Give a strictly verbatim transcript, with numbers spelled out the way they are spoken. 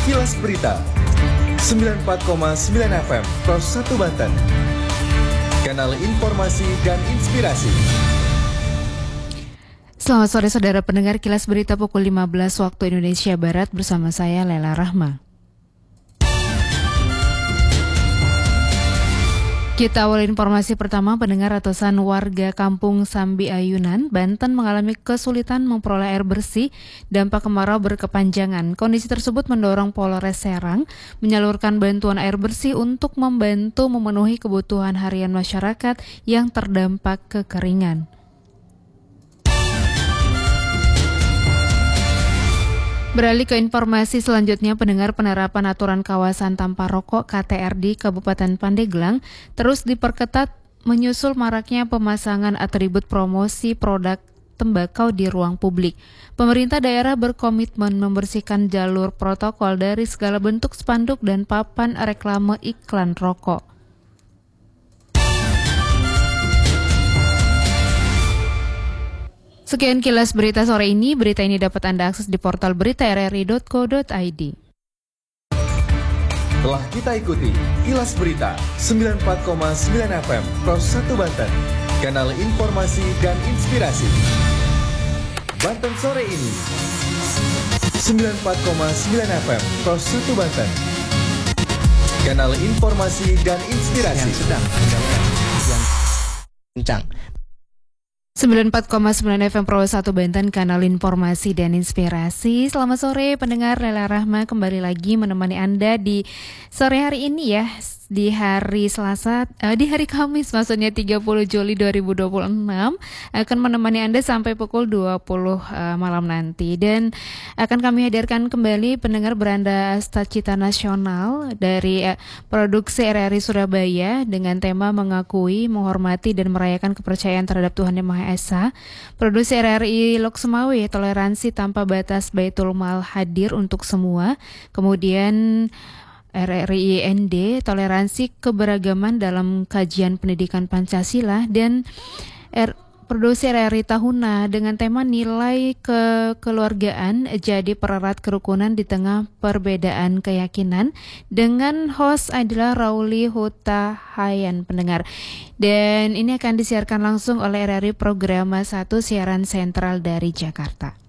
Kilas Berita sembilan puluh empat koma sembilan F M Pros satu Banten. Kanal informasi dan inspirasi. Selamat sore saudara pendengar Kilas Berita pukul lima belas waktu Indonesia Barat bersama saya Lela Rahma. Kita awal informasi pertama, pendengar. Ratusan warga kampung Sambi Ayunan, Banten mengalami kesulitan memperoleh air bersih dampak kemarau berkepanjangan. Kondisi tersebut mendorong Polres Serang menyalurkan bantuan air bersih untuk membantu memenuhi kebutuhan harian masyarakat yang terdampak kekeringan. Beralih ke informasi selanjutnya, pendengar, penerapan aturan kawasan tanpa rokok K T R di Kabupaten Pandeglang terus diperketat menyusul maraknya pemasangan atribut promosi produk tembakau di ruang publik. Pemerintah daerah berkomitmen membersihkan jalur protokol dari segala bentuk spanduk dan papan reklame iklan rokok. Sekian Kilas Berita sore ini. Berita ini dapat Anda akses di portal berita r r i dot co dot i d. Telah kita ikuti Kilas Berita sembilan puluh empat koma sembilan F M Pros satu Banten. Kanal informasi dan inspirasi. Banten sore ini sembilan puluh empat koma sembilan F M Pros satu Banten. Kanal informasi dan inspirasi. Yang sedang yang kencang. sembilan puluh empat koma sembilan F M Pro satu Banten, kanal informasi dan inspirasi. Selamat sore pendengar, Lela Rahma kembali lagi menemani Anda di sore hari ini ya, di hari Selasa, uh, di hari Kamis maksudnya tiga puluh Juli dua ribu dua puluh enam, akan menemani Anda sampai pukul dua puluh uh, malam nanti, dan akan kami hadirkan kembali pendengar beranda Stacita Nasional dari uh, produksi R R I Surabaya dengan tema mengakui, menghormati dan merayakan kepercayaan terhadap Tuhan Yang Maha Esa. Produksi R R I Lok Semawe, toleransi tanpa batas Baitul Mal hadir untuk semua. Kemudian R R I N D, toleransi keberagaman dalam kajian pendidikan Pancasila, dan R Produksi R R I Tahuna dengan tema nilai kekeluargaan jadi pererat kerukunan di tengah perbedaan keyakinan, dengan host adalah Rauli Hutahayan pendengar. Dan ini akan disiarkan langsung oleh R R I Programa satu siaran sentral dari Jakarta.